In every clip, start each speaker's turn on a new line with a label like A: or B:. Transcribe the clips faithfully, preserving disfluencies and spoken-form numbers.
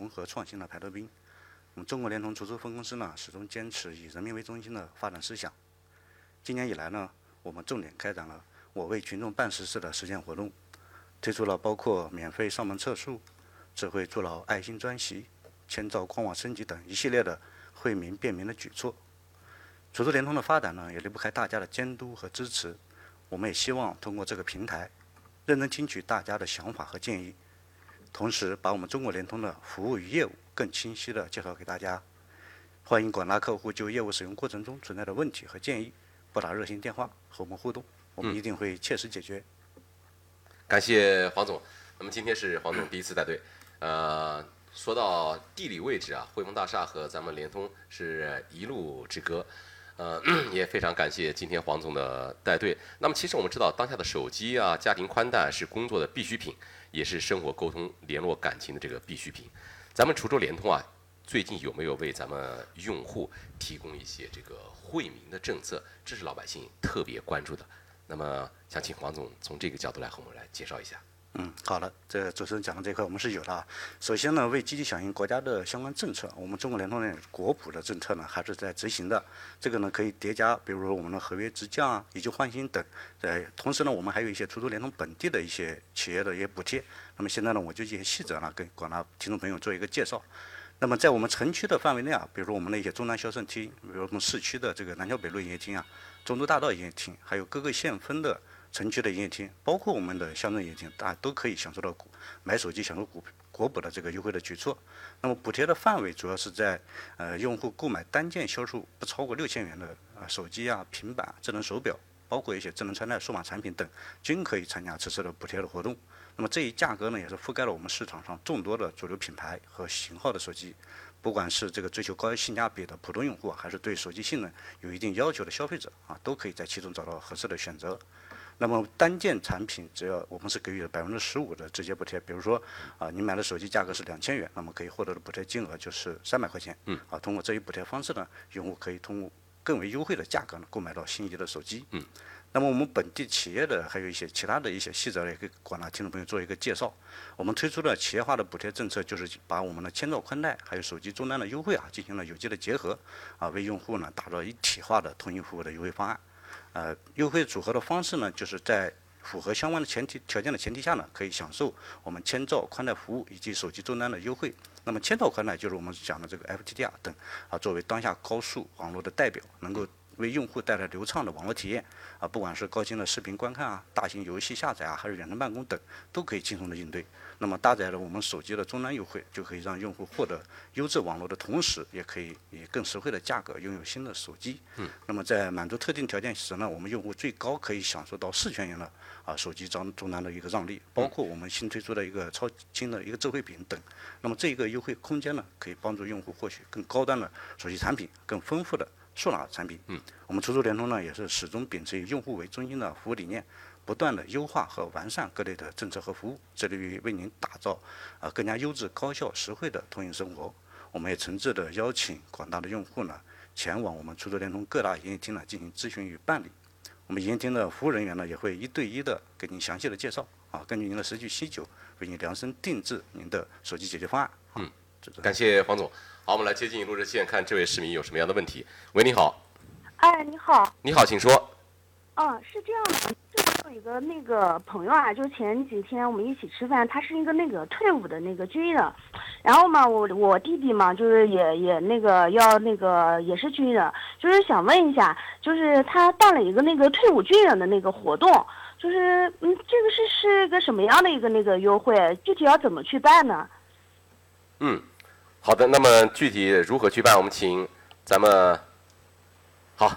A: 融合创新的排头兵。我们中国联通滁州分公司呢，始终坚持以人民为中心的发展思想。今年以来呢，我们重点开展了我为群众办实事的实践活动，推出了包括免费上门测速、智慧助老爱心专席、千兆官网升级等一系列的惠民便民的举措。滁州联通的发展呢，也离不开大家的监督和支持。我们也希望通过这个平台，认真听取大家的想法和建议，同时把我们中国联通的服务与业务更清晰地介绍给大家。欢迎广大客户就业务使用过程中存在的问题和建议，拨打热线电话和我们互动，我们一定会切实解决。
B: 嗯、感谢黄总。那么今天是黄总第一次带队，呃，说到地理位置啊，汇丰大厦和咱们联通是一路之隔。呃，也非常感谢今天黄总的带队。那么，其实我们知道，当下的手机啊、家庭宽带是工作的必需品，也是生活沟通、联络感情的这个必需品。咱们滁州联通啊，最近有没有为咱们用户提供一些这个惠民的政策？这是老百姓特别关注的。那么，想请黄总从这个角度来和我们来介绍一下。
A: 嗯，好了，这主持人讲的这一块我们是有的啊。首先呢，为积极响应国家的相关政策，我们中国联通的国补的政策呢还是在执行的。这个呢可以叠加，比如说我们的合约直降啊、以旧换新等。呃，同时呢，我们还有一些滁州联通本地的一些企业的一些补贴。那么现在呢，我就一些细则呢跟广大听众朋友做一个介绍。那么在我们城区的范围内啊，比如说我们的一些中南消胜厅，比如我们市区的这个南桥北路营业厅啊、中都大道营业厅，还有各个县分的城区的营业厅，包括我们的乡镇营业厅，大家都可以享受到买手机享受国国补的这个优惠的举措。那么补贴的范围主要是在呃用户购买单件销售不超过六千元的呃手机啊、平板、智能手表，包括一些智能穿戴、数码产品等，均可以参加此次的补贴的活动。那么这一价格呢，也是覆盖了我们市场上众多的主流品牌和型号的手机。不管是这个追求高性价比的普通用户，还是对手机性能有一定要求的消费者啊，都可以在其中找到合适的选择。那么单件产品，只要我们是给予百分之十五的直接补贴。比如说啊，你买的手机价格是两千元，那么可以获得的补贴金额就是三百块钱。
B: 嗯。
A: 啊，通过这一补贴方式呢，用户可以通过更为优惠的价格呢，购买到心仪的手机。
B: 嗯。
A: 那么我们本地企业的还有一些其他的一些细则，也给广大听众朋友做一个介绍。我们推出的企业化的补贴政策，就是把我们的千兆宽带还有手机终端的优惠啊，进行了有机的结合，啊，为用户呢打造一体化的通信服务的优惠方案。呃，优惠组合的方式呢，就是在符合相关的前提条件的前提下呢，可以享受我们千兆宽带服务以及手机终端的优惠。那么千兆宽带就是我们讲的这个 F T D R 等啊，作为当下高速网络的代表，能够为用户带来流畅的网络体验啊，不管是高清的视频观看啊、大型游戏下载啊，还是远程办公等，都可以轻松的应对。那么搭载了我们手机的终端优惠，就可以让用户获得优质网络的同时，也可以以更实惠的价格拥有新的手机。
B: 嗯。
A: 那么在满足特定条件时呢，我们用户最高可以享受到四千元的啊手机终终端的一个让利，包括我们新推出的一个超轻的一个智慧屏等。那么这一个优惠空间呢，可以帮助用户获取更高端的手机产品，更丰富的数码产品。
B: 嗯。
A: 我们滁州联通呢，也是始终秉持以用户为中心的服务理念，不断的优化和完善各类的政策和服务，致力于为您打造啊更加优质、高效、实惠的通信生活。我们也诚挚的邀请广大的用户呢，前往我们滁州联通各大营业厅呢进行咨询与办理。我们营业厅的服务人员呢，也会一对一的给您详细的介绍啊，根据您的实际需求，为您量身定制您的手机解决方案。
B: 嗯，感谢黄总。好，我们来接进录热线，看这位市民有什么样的问题。喂，你好。
C: 哎，你好。
B: 你好，请说。
C: 嗯，是这样的，就是我有一个那个朋友啊，就前几天我们一起吃饭，他是一个那个退伍的那个军人，然后嘛，我我弟弟嘛，就是也也那个要那个也是军人，就是想问一下，就是他办了一个那个退伍军人的那个活动，就是嗯，这个是是个什么样的一个那个优惠？具体要怎么去办呢？
B: 嗯，好的，那么具体如何去办，我们请咱们好。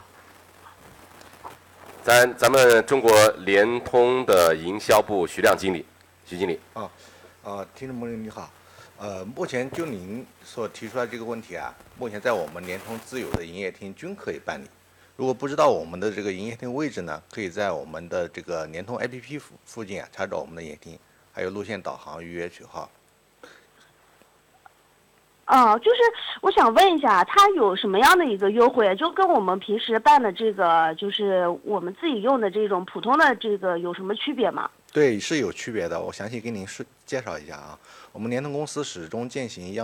B: 咱咱们中国联通的营销部徐亮经理，徐经理。
D: 啊，呃，听众朋友你好，呃，目前就您所提出来这个问题啊，目前在我们联通自有的营业厅均可以办理。如果不知道我们的这个营业厅位置呢，可以在我们的这个联通 A P P 附附近啊查找我们的营业厅，还有路线导航、预约取号。
C: 嗯，就是我想问一下，它有什么样的一个优惠？就跟我们平时办的这个，就是我们自己用的这种普通的这个有什么区别吗？
D: 对，是有区别的。我详细给您是介绍一下啊。我们联通公司始终践行央